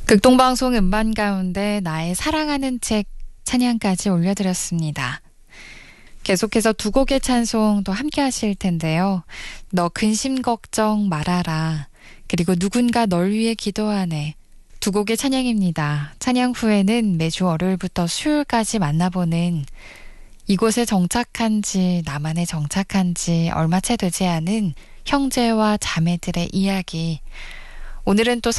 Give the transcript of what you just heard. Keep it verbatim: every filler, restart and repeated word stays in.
극동방송 음반 가운데 나의 사랑하는 책 찬양까지 올려드렸습니다. 계속해서 두 곡의 찬송도 함께 하실 텐데요. 너 근심 걱정 말아라. 그리고 누군가 널 위해 기도하네. 두 곡의 찬양입니다. 찬양 후에는 매주 월요일부터 수요일까지 만나보는 이곳에 정착한 지 나만에 정착한 지 얼마 채 되지 않은 형제와 자매들의 이야기. 오늘은 또